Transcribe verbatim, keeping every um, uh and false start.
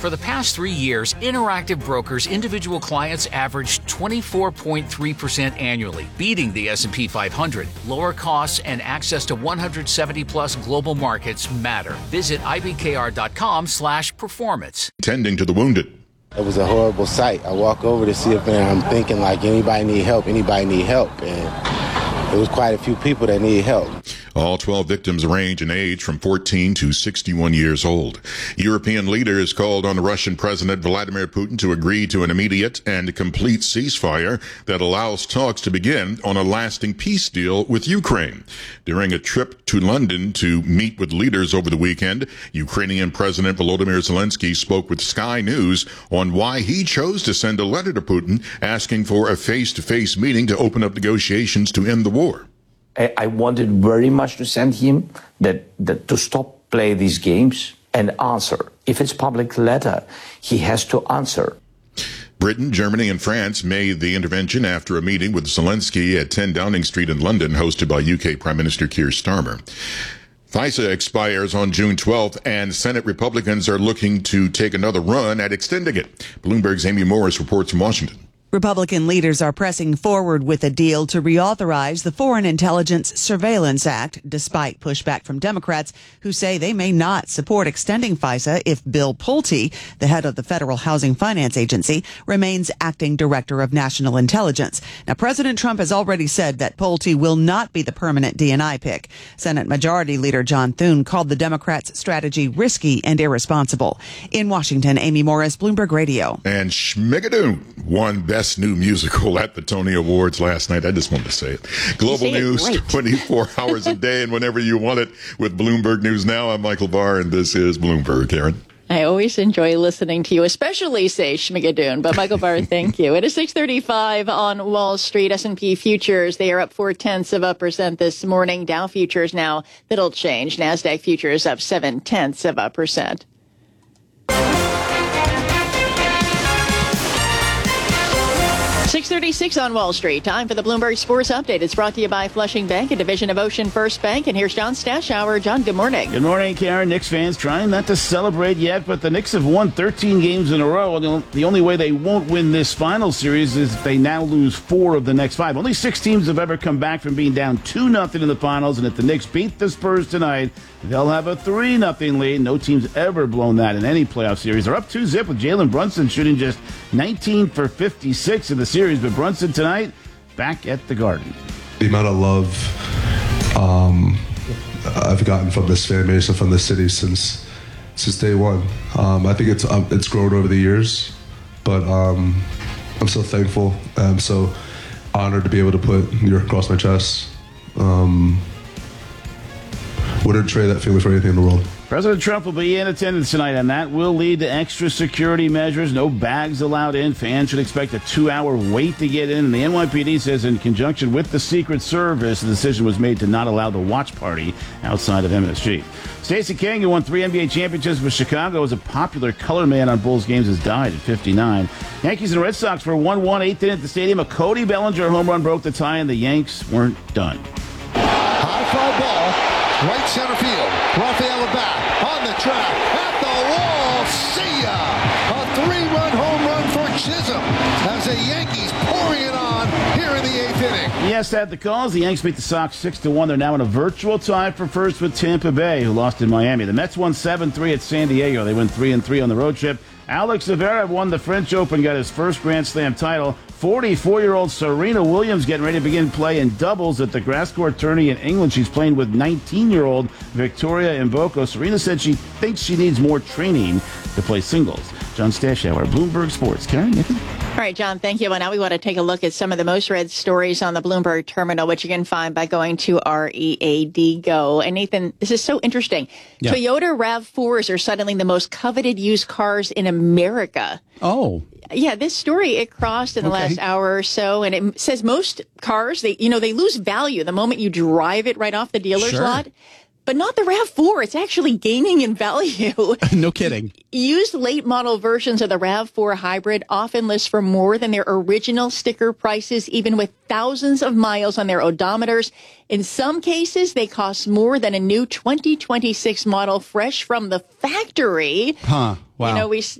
For the past three years, Interactive Brokers individual clients averaged twenty-four point three percent annually, beating the S and P five hundred. Lower costs and access to one hundred seventy plus global markets matter. Visit I B K R dot com slash performance. Tending to the wounded. It was a horrible sight. I walk over to see if I'm thinking like anybody need help, anybody need help. And there was quite a few people that need help. All twelve victims range in age from fourteen to sixty-one years old. European leaders called on Russian President Vladimir Putin to agree to an immediate and complete ceasefire that allows talks to begin on a lasting peace deal with Ukraine. During a trip to London to meet with leaders over the weekend, Ukrainian President Volodymyr Zelensky spoke with Sky News on why he chose to send a letter to Putin asking for a face-to-face meeting to open up negotiations to end the war. I wanted very much to send him that, that to stop play these games and answer. If it's public letter, he has to answer. Britain, Germany, and France made the intervention after a meeting with Zelensky at ten Downing Street in London, hosted by U K Prime Minister Keir Starmer. FISA expires on June twelfth, and Senate Republicans are looking to take another run at extending it. Bloomberg's Amy Morris reports from Washington. Republican leaders are pressing forward with a deal to reauthorize the Foreign Intelligence Surveillance Act, despite pushback from Democrats who say they may not support extending FISA if Bill Pulte, the head of the Federal Housing Finance Agency, remains acting director of national intelligence. Now, President Trump has already said that Pulte will not be the permanent D and I pick. Senate Majority Leader John Thune called the Democrats' strategy risky and irresponsible. In Washington, Amy Morris, Bloomberg Radio. And Schmigadoon won Best New Musical at the Tony Awards last night. I just wanted to say it. Global News, twenty-four hours a day and whenever you want it with Bloomberg News Now. I'm Michael Barr, and this is Bloomberg. Karen. I always enjoy listening to you, especially say Schmigadoon. But Michael Barr, thank you. It is six thirty-five on Wall Street. S and P futures, they are up four tenths of a percent this morning. Dow futures now, that'll change. NASDAQ futures up seven tenths of a percent. six thirty-six on Wall Street. Time for the Bloomberg Sports Update. It's brought to you by Flushing Bank, a division of Ocean First Bank. And here's John Stashower. John, good morning. Good morning, Karen. Knicks fans trying not to celebrate yet, but the Knicks have won thirteen games in a row. The only way they won't win this final series is if they now lose four of the next five. Only six teams have ever come back from being down two nothing in the finals, and if the Knicks beat the Spurs tonight, they'll have a three nothing lead. No team's ever blown that in any playoff series. They're up two zip with Jalen Brunson shooting just nineteen for fifty-six in the series, but Brunson tonight back at the Garden. The amount of love um, I've gotten from this fan base and from this city since since day one. Um, I think it's um, it's grown over the years, but um, I'm so thankful. I'm so honored to be able to put New York across my chest. Um, Wouldn't trade that feeling for anything in the world. President Trump will be in attendance tonight, and that will lead to extra security measures. No bags allowed in. Fans should expect a two-hour wait to get in. And the N Y P D says in conjunction with the Secret Service, the decision was made to not allow the watch party outside of M S G. Stacey King, who won three N B A championships with Chicago, was a popular color man on Bulls games, has died at fifty-nine. Yankees and Red Sox were one one eighth inning at the stadium. A Cody Bellinger home run broke the tie, and the Yanks weren't done. High fly ball, right center field. Rafael Labatt on the track, at the wall. See ya! A three-run home run for Chisholm as the Yankees pouring it on here in the eighth inning. Yes, at the calls, the Yanks beat the Sox six to one. They're now in a virtual tie for first with Tampa Bay, who lost in Miami. The Mets won seven three at San Diego. They went three and three on the road trip. Alex Zverev won the French Open, got his first Grand Slam title. forty-four-year-old Serena Williams getting ready to begin play in doubles at the grass court tourney in England. She's playing with nineteen-year-old Victoria Mboko. Serena said she thinks she needs more training to play singles. John Stashower, Bloomberg Sports. Karen, Nikki? All right, John, thank you. And now we want to take a look at some of the most read stories on the Bloomberg terminal, which you can find by going to R E A D Go. And Nathan, this is so interesting. Yeah. Toyota RAV fours are suddenly the most coveted used cars in America. Oh. Yeah, this story, it crossed in the okay. last hour or so, and it says most cars, they you know, they lose value the moment you drive it right off the dealer's sure. lot. But not the RAV four. It's actually gaining in value. No kidding. Used late model versions of the RAV four hybrid often list for more than their original sticker prices, even with thousands of miles on their odometers. In some cases, they cost more than a new twenty twenty-six model fresh from the factory. Huh. Wow. You know, we